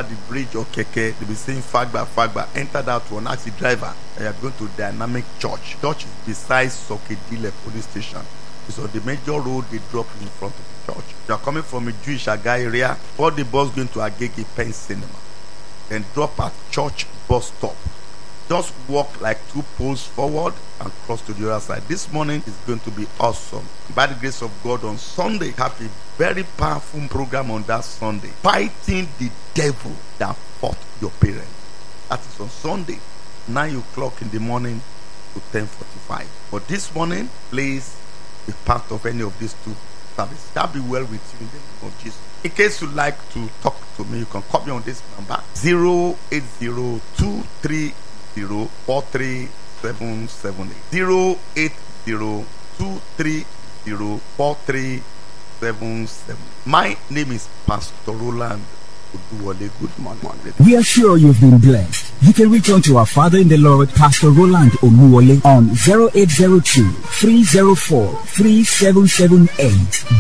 the bridge or keke, they'll be saying Fagba. Enter that one, ask the driver. You are going to Dynamic Church. Church is beside Sokedile police station. It's on the major road. They drop in front of the church. You are coming from a Jewish Aga area, or the bus going to Agege Pen Cinema. Then drop at church bus stop. Just walk like 2 poles forward and cross to the other side. This morning is going to be awesome. By the grace of God, on Sunday, have a very powerful program on that Sunday. Fighting the devil that fought your parents. That is on Sunday, 9 o'clock in the morning to 10:45. But this morning, please be part of any of these 2 services. That be well with you in the name of Jesus. In case you like to talk to me, you can call me on this number 08023043778. 08023043778. My name is Pastor Roland Oduwole. Good morning. We are sure you've been blessed. You can reach out to our Father in the Lord, Pastor Roland Oduwole, on 0802 304 3778.